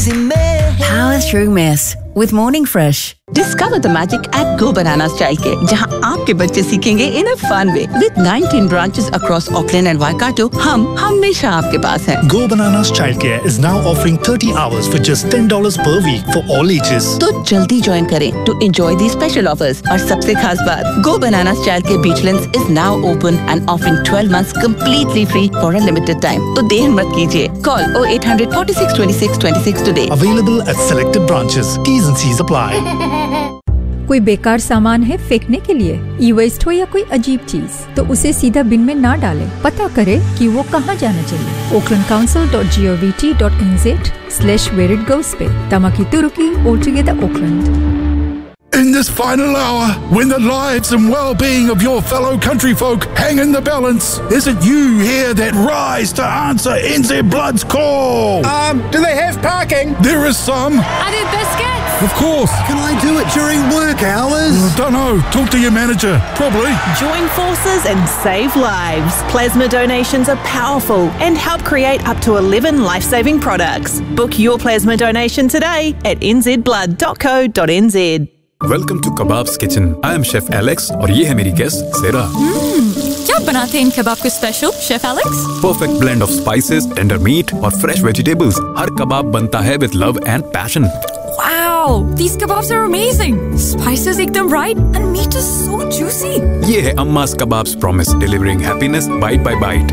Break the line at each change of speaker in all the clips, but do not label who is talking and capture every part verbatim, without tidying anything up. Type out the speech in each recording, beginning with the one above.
easy mess.
Power through mess with Morning Fresh.
Discover the magic at Go Banana Style के, जहाँ आपके बच्चे सीखेंगे in a fun way. With nineteen branches across Auckland and Waikato, हम हमेशा आपके पास हैं.
Go Bananas Childcare is now offering thirty hours for just ten dollars per week for all ages.
तो जल्दी ज्वाइन करें to enjoy these special offers. और सबसे खास बात, Go Bananas Childcare Beachlands is now open and offering twelve months completely free for a limited time. तो देर मत कीजिए. Call oh eight hundred forty-six twenty-six twenty-six today.
Available at selected branches. T's and C's apply.
कोई बेकार सामान है फेंकने के लिए, ई वेस्ट हो या कोई अजीब चीज, तो उसे सीधा बिन में ना डालें. पता करें कि वो कहाँ जाना चाहिए. Oakland council dot G O V T dot N Z slash where it goes पे. Tamaki तुरुकी all together Oakland.
In this final hour, when the lives and well-being of your fellow country folk hang in the balance, is it you here that rise to answer N Z Blood's call?
Um, do they have parking?
There is some.
Are there biscuits?
Of course.
Can I do it during work hours?
Don't know. Talk to your manager. Probably.
Join forces and save lives. Plasma donations are powerful and help create up to eleven life-saving products. Book your plasma donation today at n z blood dot co dot n z.
Welcome to kebabs kitchen. I am chef Alex और ये है मेरी guest सेरा.
क्या बनाते हैं इन कबाब को special, chef Alex?
Perfect blend of spices, tender meet और fresh vegetables. हर कबाब बनता है with love and passion.
Wow, these kebabs are amazing. Spices ekdam right and meat is so juicy.
ये है अम्मा's Kebabs Promise, delivering happiness bite by bite.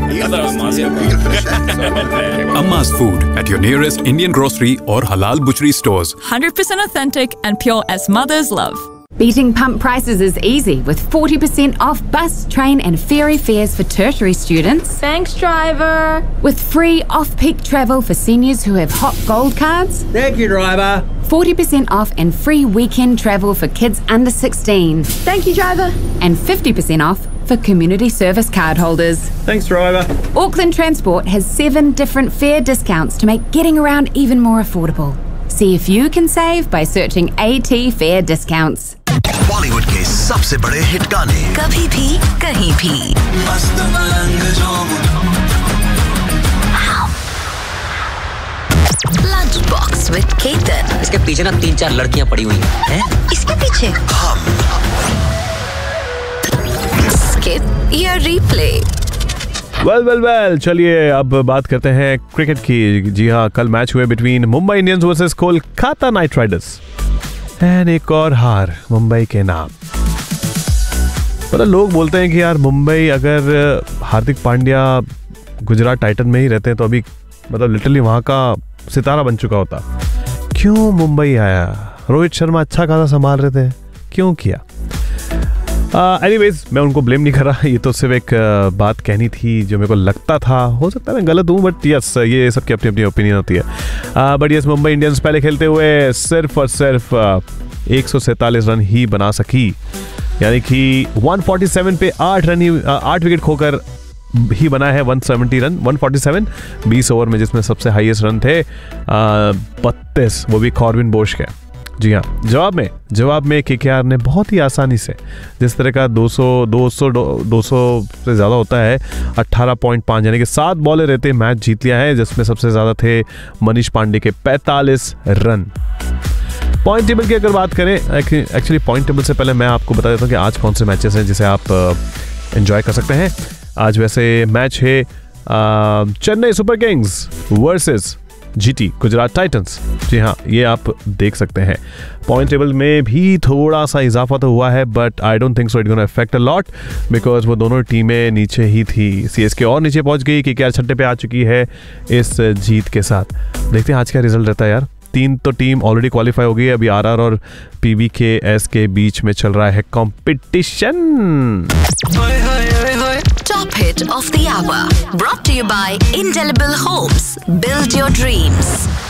Amma's Food at your nearest Indian grocery or halal butchery stores.
one hundred percent authentic and pure as mother's love.
Beating pump prices is easy with forty percent off bus, train and ferry fares for tertiary students.
Thanks, driver.
With free off-peak travel for seniors who have hot gold cards.
Thank you, driver.
forty percent off and free weekend travel for kids under sixteen.
Thank you, driver.
And fifty percent off for community service card holders.
Thanks, driver.
Auckland Transport has seven different fare discounts to make getting around even more affordable. See if you can save by searching A T Fare Discounts.
Bollywood के सबसे बड़े hit गाने
कभी भी कहीं भी.
मस्त मलंग जो
लंच बॉक्स विद केतन.
इसके पीछे ना तीन चार लड़कियां पड़ी हुई हैं.
इसके पीछे
हम
स्किप या रीप्ले.
वेल वेल वेल चलिए अब बात करते हैं क्रिकेट की. जी हाँ, कल मैच हुए between Mumbai Indians versus Kolkata night Riders and एक और हार मुंबई के नाम. मतलब लोग बोलते हैं कि यार मुंबई अगर हार्दिक पांड्या गुजरात टाइटन में ही रहते हैं तो अभी मतलब लिटरली वहाँ का सितारा बन चुका होता. क्यों मुंबई आया? रोहित शर्मा अच्छा खासा संभाल रहे थे, क्यों किया? एनीवेज uh, मैं उनको ब्लेम नहीं कर रहा. ये तो सिर्फ एक uh, बात कहनी थी जो मेरे को लगता था. हो सकता है मैं गलत हूँ बट यस ये सबकी अपनी अपनी ओपिनियन होती है. बट यस मुंबई इंडियंस पहले खेलते हुए सिर्फ और सिर्फ uh, एक सौ सैंतालीस रन ही बना सकी. यानी कि एक सौ सैंतालीस पे आठ रन ही आठ विकेट खोकर ही बना है एक सौ सत्तर रन. एक सौ सैंतालीस बीस ओवर में जिसमें सबसे हाईएस्ट रन थे बत्तीस, वो भी कॉर्बिन बोश के. जी हाँ, जवाब में जवाब में केकेआर ने बहुत ही आसानी से जिस तरह का दो सौ दो सौ दो सौ से ज़्यादा होता है अठारह पॉइंट पाँच यानी कि सात बॉलें रहते मैच जीत लिया है, जिसमें सबसे ज़्यादा थे मनीष पांडे के पैंतालीस रन. पॉइंट टेबल की अगर बात करें, एक्चुअली पॉइंट टेबल से पहले मैं आपको बता देता हूँ कि आज कौन से मैचेस हैं जिसे आप एंजॉय कर सकते हैं. आज वैसे मैच है Chennai super Kings versus GT Gujarat Titans. जी हाँ, ये आप देख सकते हैं. पॉइंट टेबल में भी थोड़ा सा इजाफा तो हुआ है but I don't think so it gonna affect a lot because वो दोनों टीमें नीचे ही थी. सीएसके और नीचे पहुंच गई, केकेआर छठे पे आ चुकी है इस जीत के साथ. देखते हैं आज क्या रिजल्ट रहता है यार. तीन तो टीम ऑलरेडी क्वालिफाई हो गई है. अभी आरआर और पीवीकेएस के बीच में चल रहा है competition.
Top hit of the hour brought to you by Indelible Homes. Build your dreams.